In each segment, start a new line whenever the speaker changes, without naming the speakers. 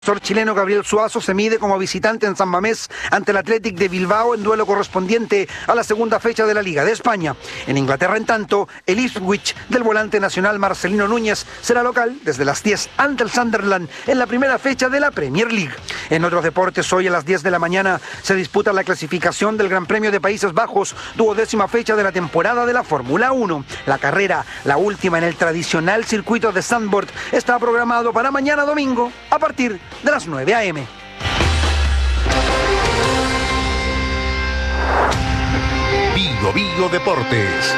El profesor chileno Gabriel Suazo se mide como visitante en San Mamés ante el Athletic de Bilbao en duelo correspondiente a la segunda fecha de la Liga de España. En Inglaterra, en tanto, el Ipswich del volante nacional Marcelino Núñez será local desde las 10 ante el Sunderland en la primera fecha de la Premier League. En otros deportes, hoy a las 10 de la mañana se disputa la clasificación del Gran Premio de Países Bajos, 12ª fecha de la temporada de la Fórmula 1. La carrera, la última en el tradicional circuito de Zandvoort, está programado para mañana domingo a partir de las 9 a.m.
Bío Deportes.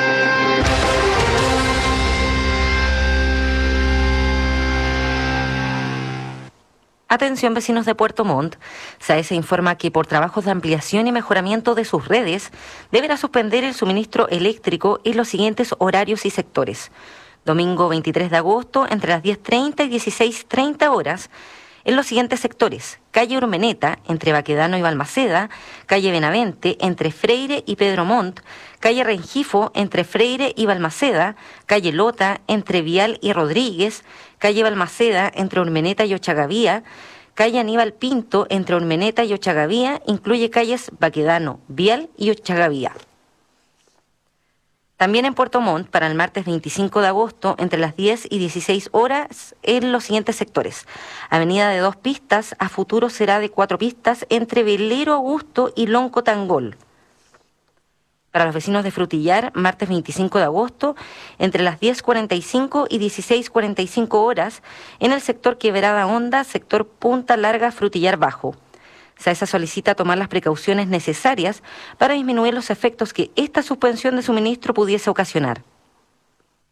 Atención, vecinos de Puerto Montt. SAESE informa que por trabajos de ampliación y mejoramiento de sus redes deberá suspender el suministro eléctrico en los siguientes horarios y sectores. Domingo 23 de agosto entre las 10:30 y 16:30 horas en los siguientes sectores: calle Urmeneta entre Baquedano y Balmaceda, calle Benavente entre Freire y Pedro Montt, calle Rengifo entre Freire y Balmaceda, calle Lota entre Vial y Rodríguez, calle Balmaceda entre Urmeneta y Ochagavía, calle Aníbal Pinto entre Urmeneta y Ochagavía, incluye calles Baquedano, Vial y Ochagavía. También en Puerto Montt, para el martes 25 de agosto, entre las 10 y 16 horas, en los siguientes sectores: avenida de 2 pistas, a futuro será de 4 pistas, entre Velero Augusto y Lonco Tangol. Para los vecinos de Frutillar, martes 25 de agosto, entre las 10:45 y 16:45 horas, en el sector Quebrada Honda, sector Punta Larga, Frutillar Bajo. SAESE solicita tomar las precauciones necesarias para disminuir los efectos que esta suspensión de suministro pudiese ocasionar.